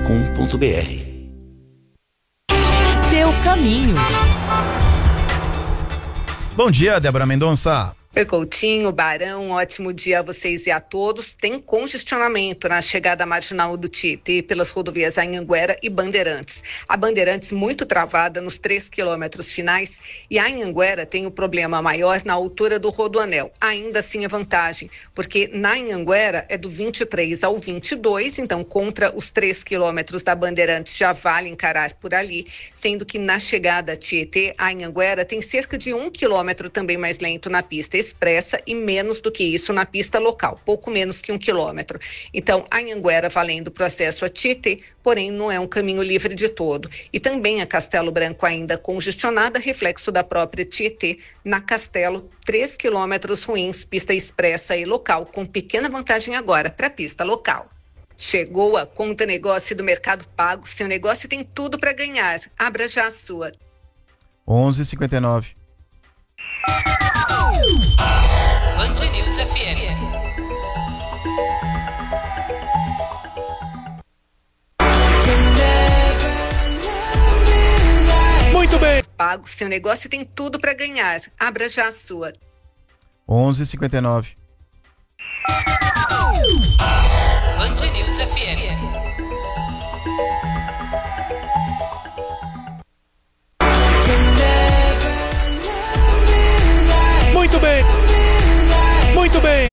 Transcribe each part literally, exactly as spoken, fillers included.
com ponto b r. Seu caminho. Bom dia, Débora Mendonça. Oi, Coutinho, Barão, ótimo dia a vocês e a todos. Tem congestionamento na chegada marginal do Tietê pelas rodovias Anhanguera e Bandeirantes. A Bandeirantes muito travada nos três quilômetros finais e a Anhanguera tem o um problema maior na altura do Rodoanel. Ainda assim é vantagem, porque na Anhanguera é do vinte e três ao vinte e dois, então contra os três quilômetros da Bandeirantes já vale encarar por ali, sendo que na chegada a Tietê, a Anhanguera tem cerca de um quilômetro também mais lento na pista expressa e menos do que isso na pista local, pouco menos que um quilômetro. Então, a Anhanguera valendo o processo a Tietê, porém não é um caminho livre de todo. E também a Castelo Branco ainda congestionada, reflexo da própria Tietê. Na Castelo, três quilômetros ruins, pista expressa e local, com pequena vantagem agora para a pista local. Chegou a Conta Negócio do Mercado Pago. Seu negócio tem tudo para ganhar. Abra já a sua. onze e cinquenta e nove. Band News F M. Muito bem. Pago, seu negócio tem tudo para ganhar. Abra já a sua. onze e cinquenta e nove. Band News F M. Muito bem. Muito bem.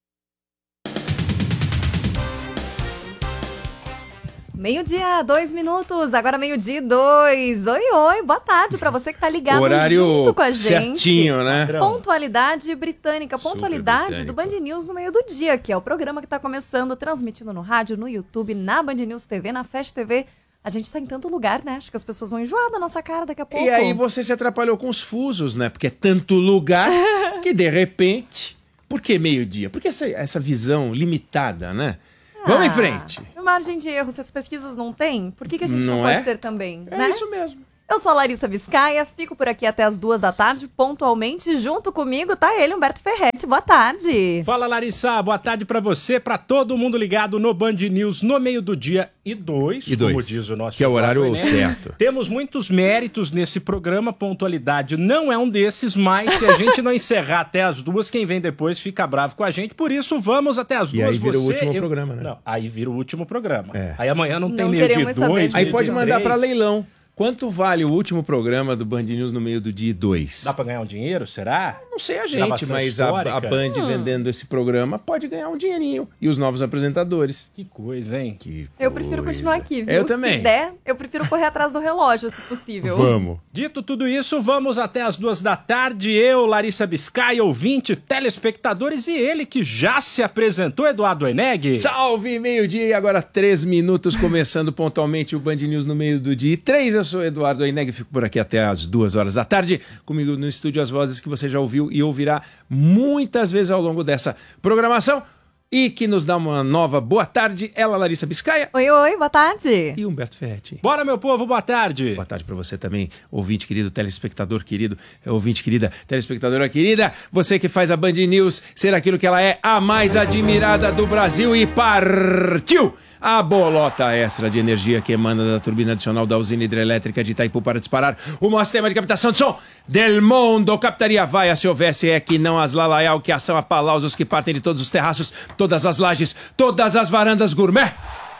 Meio-dia, dois minutos, agora meio-dia e dois. Oi, oi, boa tarde pra você que tá ligado horário junto com a gente. Certinho, né? Pontualidade britânica, pontualidade britânico. do Band News no meio do dia, que é o programa que tá começando, transmitindo no rádio, no YouTube, na Band News T V, na Fast T V. A gente tá em tanto lugar, né? Acho que as pessoas vão enjoar da nossa cara daqui a pouco. E aí você se atrapalhou com os fusos, né? Porque é tanto lugar que de repente... Por que meio-dia? Porque essa, essa visão limitada, né? Ah, Vamos em frente. Margem de erro, se as pesquisas não têm, por que, que a gente não, Não pode é? ter também? É né? isso mesmo. Eu sou a Larissa Biscaia, fico por aqui até as duas da tarde, pontualmente. Junto comigo tá ele, Humberto Ferretti. Boa tarde. Fala, Larissa. Boa tarde pra você, pra todo mundo ligado no Band News no meio do dia e dois, E dois, como diz o nosso que é o horário Eduardo Enem. certo. Temos muitos méritos nesse programa, pontualidade não é um desses, mas se a gente não encerrar até as duas, quem vem depois fica bravo com a gente, por isso vamos até as E duas. aí vira o Você, último eu- programa, né? Não, aí vira o último programa. É. Aí amanhã não tem Não meio de queremos saber dois, disso. Aí meio pode de mandar três. pra leilão. Quanto vale o último programa do Band News no meio do dia dois? Dá pra ganhar um dinheiro, será? Não sei a gente, Gravação mas a, histórica? a Band vendendo esse programa pode ganhar um dinheirinho. E os novos apresentadores. Que coisa, hein? Que Eu prefiro coisa. continuar aqui, viu? Eu também. Se der, eu prefiro correr atrás do relógio, se possível. Vamos. Dito tudo isso, vamos até as duas da tarde. Eu, Larissa Biscaia, ouvinte, telespectadores e ele que já se apresentou, Eduardo Eneg. Salve, meio-dia e agora três minutos, começando pontualmente o Band News no meio do dia. E três, eu sou Eduardo Eneg, fico por aqui até as duas horas da tarde. Comigo no estúdio as vozes que você já ouviu e ouvirá muitas vezes ao longo dessa programação. E que nos dá uma nova boa tarde, ela, Larissa Biscaia Oi, oi, boa tarde. e Humberto Ferretti. Bora, meu povo, boa tarde. Boa tarde pra você também, ouvinte querido, telespectador querido, ouvinte querida, telespectadora querida, você que faz a Band News ser aquilo que ela é, a mais admirada do Brasil, e partiu a bolota extra de energia que emana da turbina adicional da usina hidrelétrica de Itaipu para disparar o maior sistema de captação de som del mundo. Captaria vaia se houvesse é que não as lalaial, que ação a palausos que partem de todos os terraços, todas as lajes, todas as varandas gourmet.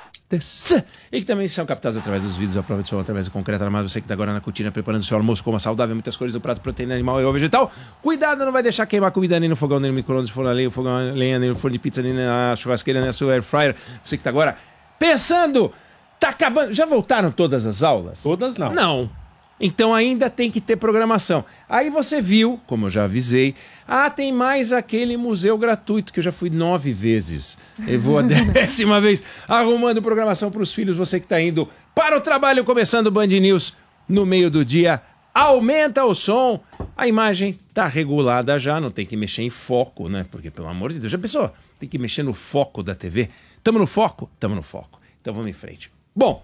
E que também são captados através dos vídeos à prova de som, através do concreto armado. Você que está agora na cortina preparando o seu almoço, coma saudável, muitas cores do prato, proteína animal e ou vegetal. Cuidado, não vai deixar queimar comida nem no fogão, nem no micro-ondas, forno a lenha, fogão a lenha, nem no forno de pizza, nem na churrasqueira, nem na sua air fryer. Você que está agora pensando, tá acabando. Já voltaram todas as aulas? Todas não. Não. Então ainda tem que ter programação. Aí você viu, como eu já avisei, ah, tem mais aquele museu gratuito, que eu já fui nove vezes. Eu vou a décima vez arrumando programação para os filhos. Você que está indo para o trabalho, começando o Band News no meio do dia. Aumenta o som. A imagem tá regulada já, não tem que mexer em foco, né? Porque, pelo amor de Deus, já pensou? Tem que mexer no foco da T V. Tamo no foco? Tamo no foco. Então vamos em frente. Bom,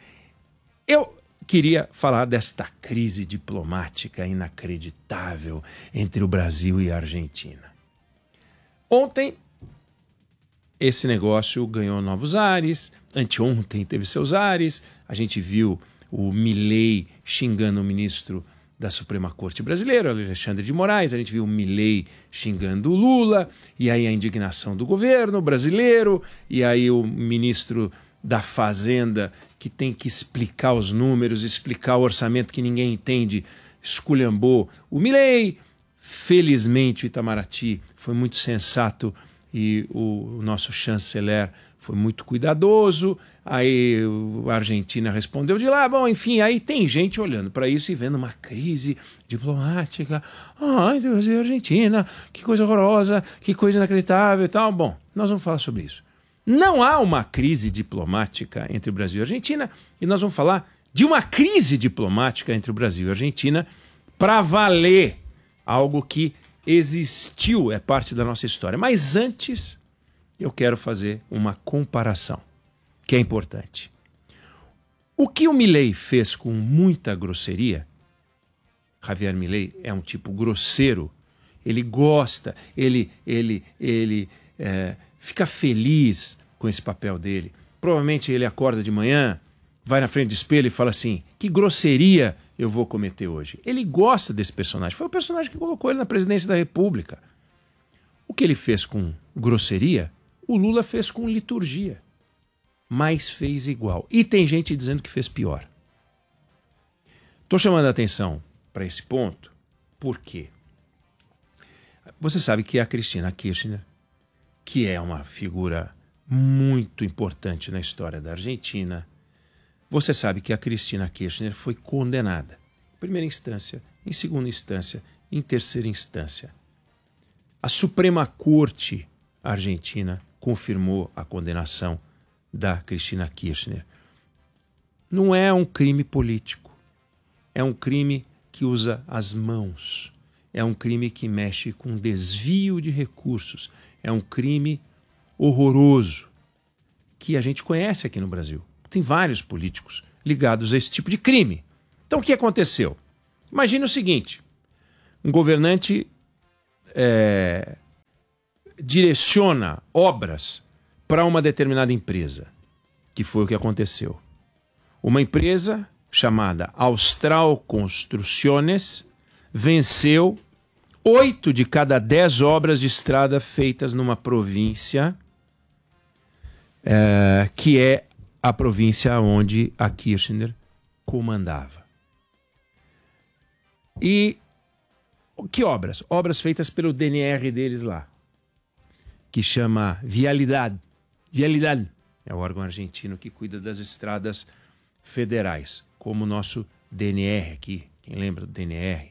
eu queria falar desta crise diplomática inacreditável entre o Brasil e a Argentina. Ontem esse negócio ganhou novos ares. Anteontem teve seus ares. A gente viu o Milei xingando o ministro da Suprema Corte Brasileira, Alexandre de Moraes. A gente viu o Milei xingando o Lula. E aí a indignação do governo brasileiro. E aí o ministro da Fazenda, que tem que explicar os números, explicar o orçamento que ninguém entende, esculhambou o Milei. Felizmente o Itamaraty foi muito sensato e o nosso chanceler foi muito cuidadoso. Aí a Argentina respondeu de lá. Bom, enfim, aí tem gente olhando para isso e vendo uma crise diplomática. Ah, entre Brasil e Argentina, que coisa horrorosa, que coisa inacreditável e tal. Bom, nós vamos falar sobre isso. Não há uma crise diplomática entre o Brasil e a Argentina, e nós vamos falar de uma crise diplomática entre o Brasil e a Argentina para valer, algo que existiu, é parte da nossa história. Mas antes, eu quero fazer uma comparação, que é importante. O que o Milei fez com muita grosseria, Javier Milei é um tipo grosseiro, ele gosta, ele, ele, ele é, fica feliz com esse papel dele. Provavelmente ele acorda de manhã, vai na frente do espelho e fala assim, que grosseria eu vou cometer hoje. Ele gosta desse personagem. Foi o personagem que colocou ele na presidência da República. O que ele fez com grosseria, o Lula fez com liturgia. Mas fez igual. E tem gente dizendo que fez pior. Estou chamando a atenção para esse ponto. Por quê? Você sabe que a Cristina Kirchner, que é uma figura muito importante na história da Argentina, você sabe que a Cristina Kirchner foi condenada. Em primeira instância, em segunda instância, em terceira instância. A Suprema Corte Argentina confirmou a condenação da Cristina Kirchner. Não é um crime político. É um crime que usa as mãos. É um crime que mexe com desvio de recursos. É um crime horroroso que a gente conhece aqui no Brasil. Tem vários políticos ligados a esse tipo de crime. Então o que aconteceu? Imagina o seguinte, um governante é, direciona obras para uma determinada empresa, que foi o que aconteceu. Uma empresa chamada Austral Construções venceu oito de cada dez obras de estrada feitas numa província é, que é a província onde a Kirchner comandava. E que obras? Obras feitas pelo D N R deles lá, que chama Vialidad. Vialidad é o órgão argentino que cuida das estradas federais, como o nosso D N R aqui. Quem lembra do D N R?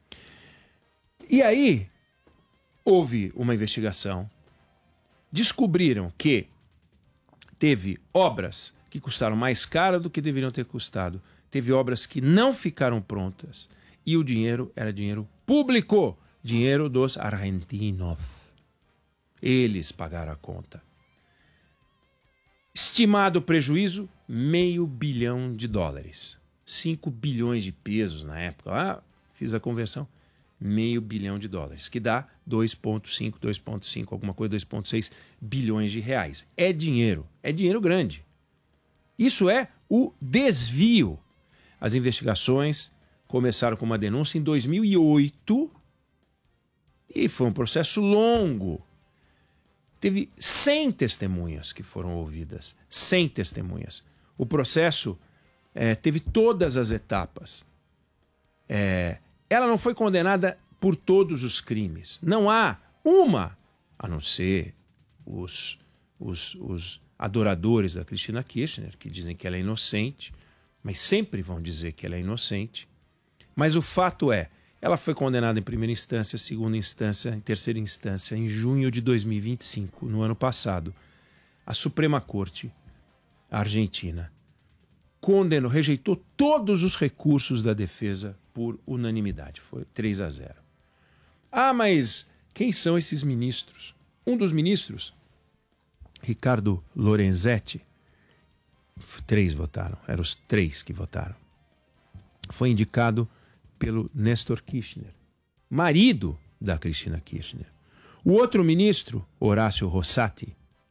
E aí, houve uma investigação. Descobriram que teve obras que custaram mais caro do que deveriam ter custado. Teve obras que não ficaram prontas. E o dinheiro era dinheiro público. Dinheiro dos argentinos. Eles pagaram a conta. Estimado prejuízo, meio bilhão de dólares. Cinco bilhões de pesos na época. Ah, fiz a conversão. Meio bilhão de dólares, que dá dois vírgula cinco, dois vírgula cinco, alguma coisa, dois vírgula seis bilhões de reais. É dinheiro. É dinheiro grande. Isso é o desvio. As investigações começaram com uma denúncia em dois mil e oito e foi um processo longo. Teve cem testemunhas que foram ouvidas. cem testemunhas. O processo é, teve todas as etapas. É, ela não foi condenada por todos os crimes. Não há uma, a não ser os, os, os adoradores da Cristina Kirchner, que dizem que ela é inocente, mas sempre vão dizer que ela é inocente. Mas o fato é, ela foi condenada em primeira instância, segunda instância, em terceira instância, em junho de dois mil e vinte e cinco, no ano passado. A Suprema Corte Argentina condenou, rejeitou todos os recursos da defesa por unanimidade. Foi três a zero. Ah, mas quem são esses ministros? Um dos ministros, Ricardo Lorenzetti, três votaram, eram os três que votaram. Foi indicado pelo Néstor Kirchner, marido da Cristina Kirchner. O outro ministro, Horácio Rosati,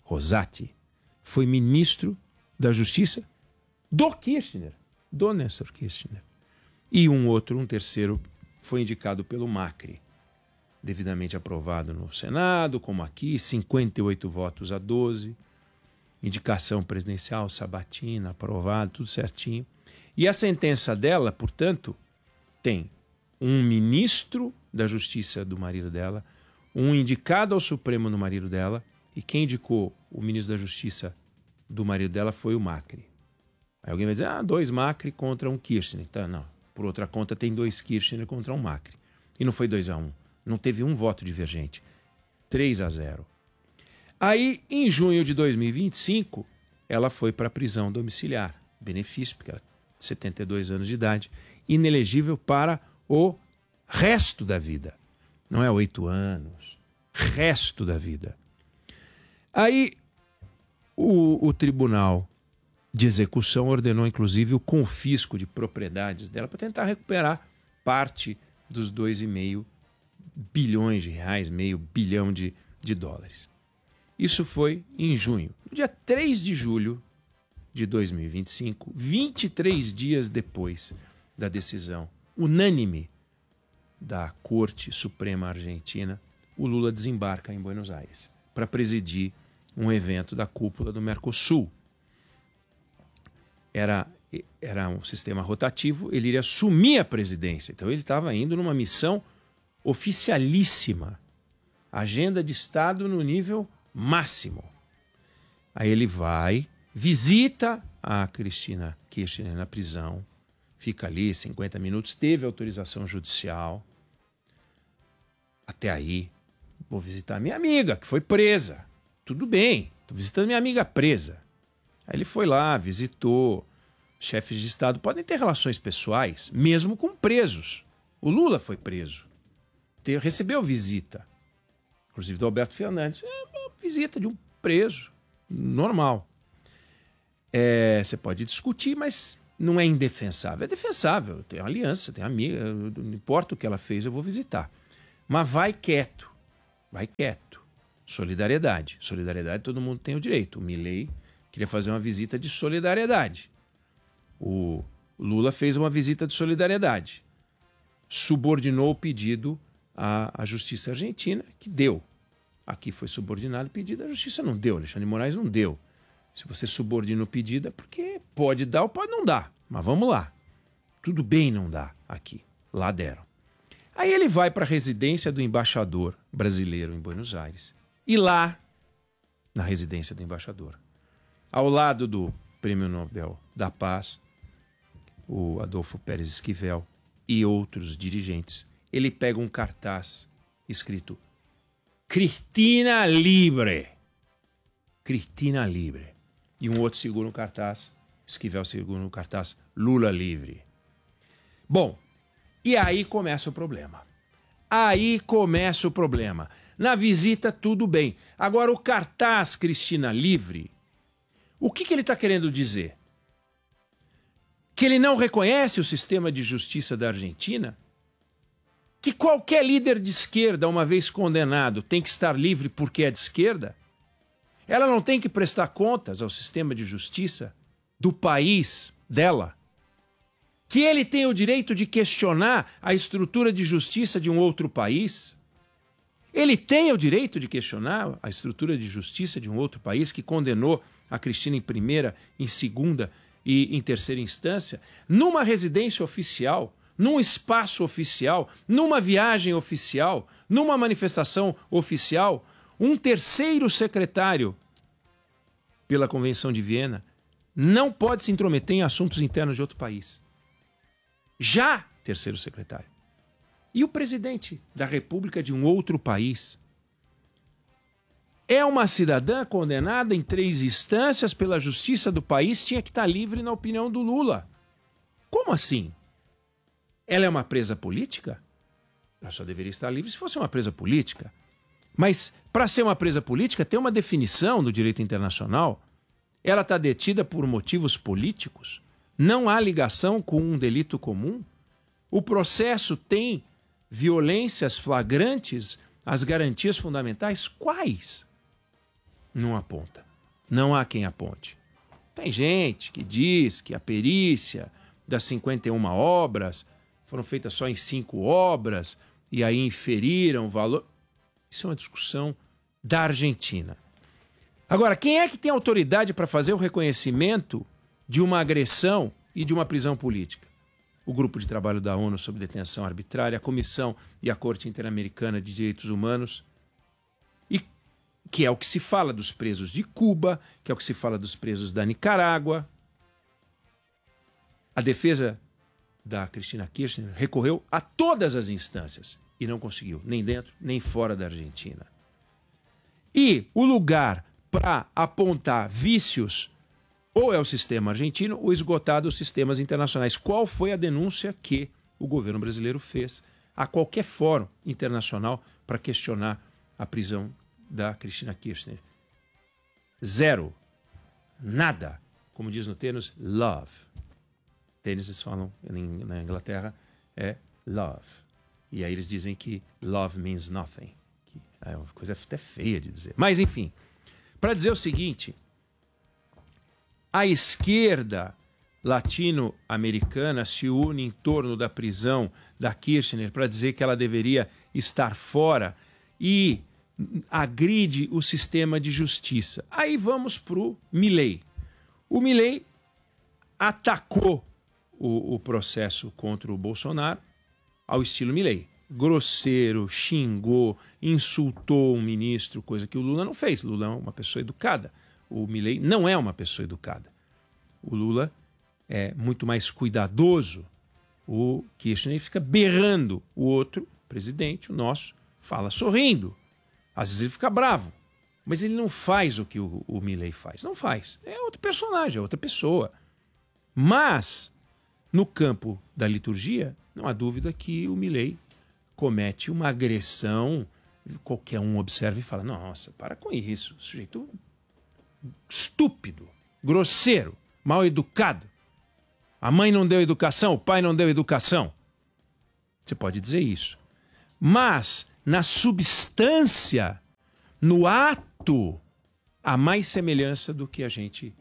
Rosati foi ministro da Justiça do Kirchner, do Néstor Kirchner. E um outro, um terceiro, foi indicado pelo Macri, devidamente aprovado no Senado, como aqui, cinquenta e oito votos a doze, indicação presidencial, Sabatina, aprovado, tudo certinho. E a sentença dela, portanto, tem um ministro da Justiça do marido dela, um indicado ao Supremo no marido dela, e quem indicou o ministro da Justiça do marido dela foi o Macri. Aí alguém vai dizer, ah, dois Macri contra um Kirchner. Tá, não, por outra conta tem dois Kirchner contra um Macri. E não foi dois a um, não teve um voto divergente. três a zero. Aí, em junho de dois mil e vinte e cinco, ela foi para a prisão domiciliar. Benefício, porque ela tinha setenta e dois anos de idade, inelegível para o resto da vida. Não é oito anos, resto da vida. Aí o, o Tribunal de Execução ordenou, inclusive, o confisco de propriedades dela para tentar recuperar parte dos dois vírgula cinco bilhões de reais, meio bilhão de, de dólares. Isso foi em junho. No dia três de julho de dois mil e vinte e cinco, vinte e três dias depois da decisão unânime da Corte Suprema Argentina, o Lula desembarca em Buenos Aires para presidir um evento da cúpula do Mercosul. Era, era um sistema rotativo, ele iria assumir a presidência. Então ele estava indo numa missão oficialíssima. Agenda de Estado no nível máximo. Aí ele vai, visita a Cristina Kirchner na prisão, fica ali cinquenta minutos, teve autorização judicial. Até aí, vou visitar minha amiga, que foi presa. Tudo bem, estou visitando minha amiga presa. Aí ele foi lá, visitou. Chefes de Estado podem ter relações pessoais, mesmo com presos. O Lula foi preso. Te, recebeu visita, inclusive do Alberto Fernandes. É uma visita de um preso, normal. É, você pode discutir, mas não é indefensável. É defensável, tem aliança, tem amiga, não importa o que ela fez, eu vou visitar. Mas vai quieto, vai quieto. Solidariedade. Solidariedade todo mundo tem o direito. O Milei queria fazer uma visita de solidariedade. O Lula fez uma visita de solidariedade. Subordinou o pedido à, à Justiça Argentina, que deu. Aqui foi subordinado o pedido, a Justiça não deu. Alexandre de Moraes não deu. Se você subordina o pedido é porque pode dar ou pode não dar. Mas vamos lá. Tudo bem não dá aqui. Lá deram. Aí ele vai para a residência do embaixador brasileiro em Buenos Aires. E lá, na residência do embaixador, ao lado do Prêmio Nobel da Paz, o Adolfo Pérez Esquivel e outros dirigentes, ele pega um cartaz escrito Cristina Libre. Cristina Libre. E um outro segura um cartaz, Esquivel segura um cartaz, Lula Livre. Bom, e aí começa o problema. Aí começa o problema. Na visita, tudo bem. Agora, o cartaz Cristina Livre, o que, que ele está querendo dizer? Que ele não reconhece o sistema de justiça da Argentina? Que qualquer líder de esquerda, uma vez condenado, tem que estar livre porque é de esquerda? Ela não tem que prestar contas ao sistema de justiça do país dela? Que ele tem o direito de questionar a estrutura de justiça de um outro país? Ele tem o direito de questionar a estrutura de justiça de um outro país que condenou a Cristina em primeira, em segunda e em terceira instância, numa residência oficial, num espaço oficial, numa viagem oficial, numa manifestação oficial, um terceiro secretário pela Convenção de Viena não pode se intrometer em assuntos internos de outro país. Já terceiro secretário. E o presidente da República de um outro país é uma cidadã condenada em três instâncias pela justiça do país, tinha que estar livre na opinião do Lula. Como assim? Ela é uma presa política? Ela só deveria estar livre se fosse uma presa política. Mas para ser uma presa política tem uma definição do direito internacional. Ela está detida por motivos políticos. Não há ligação com um delito comum. O processo tem violências flagrantes às garantias fundamentais. Quais? não aponta. Não há quem aponte. Tem gente que diz que a perícia das cinquenta e uma obras foram feitas só em cinco obras e aí inferiram o valor. Isso é uma discussão da Argentina. Agora, quem é que tem autoridade para fazer o reconhecimento de uma agressão e de uma prisão política? O Grupo de Trabalho da ONU sobre Detenção Arbitrária, a Comissão e a Corte Interamericana de Direitos Humanos, e que é o que se fala dos presos de Cuba, que é o que se fala dos presos da Nicarágua. A defesa da Cristina Kirchner recorreu a todas as instâncias e não conseguiu, nem dentro nem fora da Argentina. E o lugar para apontar vícios ou é o sistema argentino ou esgotado os sistemas internacionais. Qual foi a denúncia que o governo brasileiro fez a qualquer fórum internacional para questionar a prisão da Cristina Kirchner? Zero. Nada. Como diz no tênis, love. Tênis eles falam em, na Inglaterra é love. E aí eles dizem que love means nothing. Que é uma coisa até feia de dizer. Mas enfim, para dizer o seguinte, a esquerda latino-americana se une em torno da prisão da Kirchner para dizer que ela deveria estar fora e agride o sistema de justiça. Aí vamos para o Milei. O Milei atacou o, o processo contra o Bolsonaro ao estilo Milei. Grosseiro, xingou, insultou um ministro, coisa que o Lula não fez. Lula é uma pessoa educada. O Milei não é uma pessoa educada. O Lula é muito mais cuidadoso. O Kirchner fica berrando. O outro, presidente, o nosso, fala sorrindo. Às vezes ele fica bravo. Mas ele não faz o que o, o Milei faz. Não faz. É outro personagem, é outra pessoa. Mas, no campo da liturgia, não há dúvida que o Milei comete uma agressão. Qualquer um observa e fala, nossa, para com isso. Sujeito estúpido, grosseiro, mal educado. A mãe não deu educação, o pai não deu educação. Você pode dizer isso. Mas, na substância, no ato, há mais semelhança do que a gente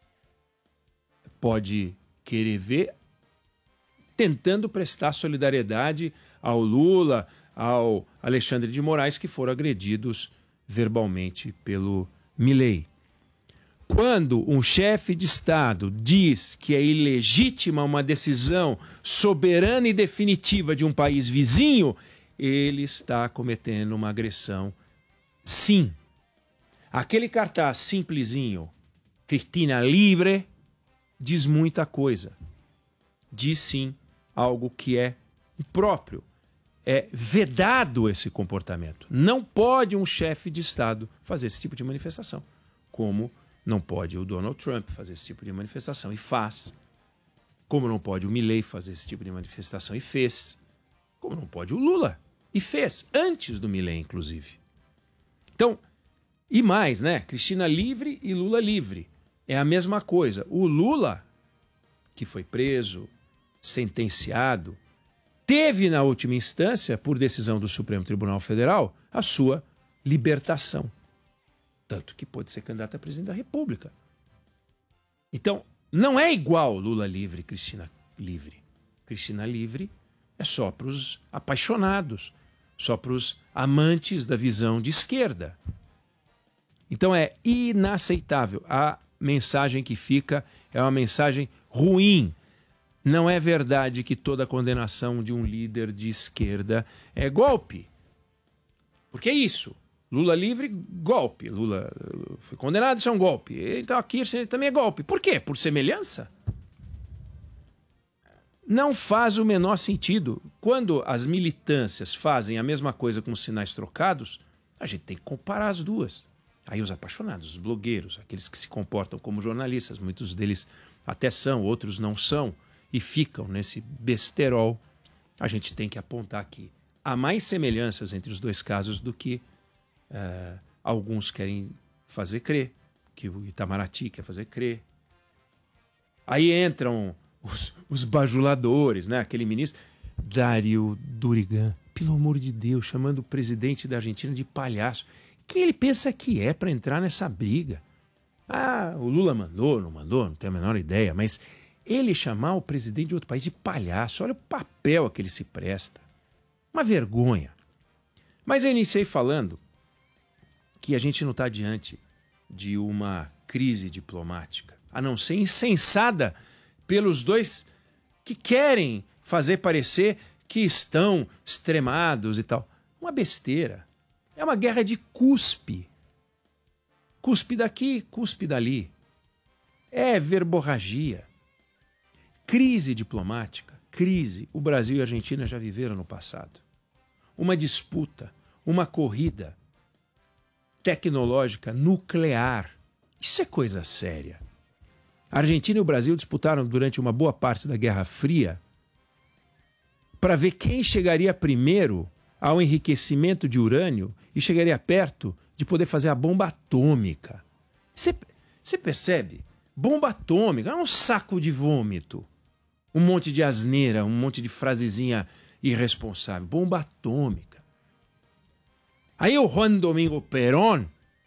pode querer ver, tentando prestar solidariedade ao Lula, ao Alexandre de Moraes, que foram agredidos verbalmente pelo Milei. Quando um chefe de Estado diz que é ilegítima uma decisão soberana e definitiva de um país vizinho, ele está cometendo uma agressão. Sim. Aquele cartaz simplesinho, Cristina Livre, diz muita coisa. Diz sim algo que é impróprio. É vedado esse comportamento. Não pode um chefe de Estado fazer esse tipo de manifestação, como não pode o Donald Trump fazer esse tipo de manifestação e faz. Como não pode o Milei fazer esse tipo de manifestação e fez. Como não pode o Lula e fez, antes do Milei, inclusive. Então, e mais, né? Cristina livre e Lula livre. É a mesma coisa. O Lula, que foi preso, sentenciado, teve na última instância, por decisão do Supremo Tribunal Federal, a sua libertação. Tanto que pode ser candidato a presidente da República. Então, não é igual Lula livre e Cristina livre. Cristina livre é só para os apaixonados, só para os amantes da visão de esquerda. Então é inaceitável. A mensagem que fica é uma mensagem ruim. Não é verdade que toda condenação de um líder de esquerda é golpe. Porque é isso. Lula livre, golpe. Lula foi condenado, isso é um golpe. Então a Kirchner também é golpe. Por quê? Por semelhança? Não faz o menor sentido. Quando as militâncias fazem a mesma coisa com sinais trocados, a gente tem que comparar as duas. Aí os apaixonados, os blogueiros, aqueles que se comportam como jornalistas, muitos deles até são, outros não são, e ficam nesse besterol, a gente tem que apontar que há mais semelhanças entre os dois casos do que uh, alguns querem fazer crer, que o Itamaraty quer fazer crer. Aí entram os, os bajuladores, né? Aquele ministro, Dario Durigan, pelo amor de Deus, chamando o presidente da Argentina de palhaço. Quem ele pensa que é para entrar nessa briga? Ah, o Lula mandou, não mandou, não tenho a menor ideia, mas ele chamar o presidente de outro país de palhaço, olha o papel a que ele se presta. Uma vergonha. Mas eu iniciei falando que a gente não está diante de uma crise diplomática, a não ser insensada pelos dois que querem fazer parecer que estão extremados e tal. Uma besteira. É uma guerra de cuspe. Cuspe daqui, cuspe dali. É verborragia. Crise diplomática, crise. O Brasil e a Argentina já viveram no passado. Uma disputa, uma corrida tecnológica nuclear. Isso é coisa séria. A Argentina e o Brasil disputaram durante uma boa parte da Guerra Fria para ver quem chegaria primeiro ao enriquecimento de urânio e chegaria perto de poder fazer a bomba atômica. Você percebe? Bomba atômica é um saco de vômito. Um monte de asneira, um monte de frasezinha irresponsável. Bomba atômica. Aí o Juan Domingo Perón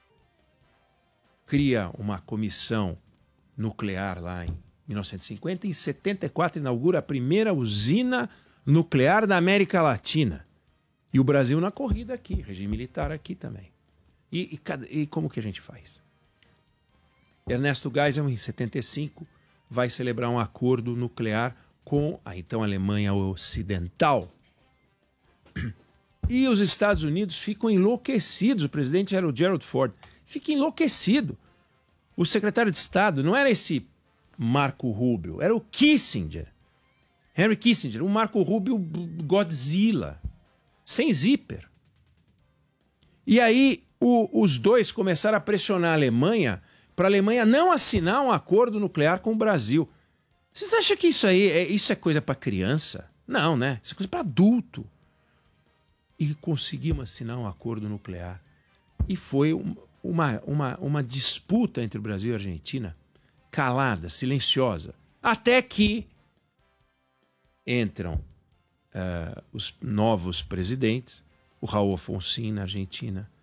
cria uma comissão nuclear lá em mil novecentos e cinquenta. Em setenta e quatro inaugura a primeira usina nuclear da América Latina. E o Brasil na corrida aqui, regime militar aqui também. E, e, e como que a gente faz? Ernesto Geisel, em setenta e cinco, vai celebrar um acordo nuclear com a então Alemanha Ocidental. E os Estados Unidos ficam enlouquecidos. O presidente era o Gerald Ford. Fica enlouquecido. O secretário de Estado não era esse Marco Rubio, era o Kissinger. Henry Kissinger, o Marco Rubio Godzilla, sem zíper. E aí o, os dois começaram a pressionar a Alemanha para a Alemanha não assinar um acordo nuclear com o Brasil. Vocês acham que isso aí é, isso é coisa para criança? Não, né? Isso é coisa para adulto. E conseguimos assinar um acordo nuclear. E foi um, uma, uma, uma disputa entre o Brasil e a Argentina, calada, silenciosa, até que entram uh, os novos presidentes, o Raul Alfonsín na Argentina,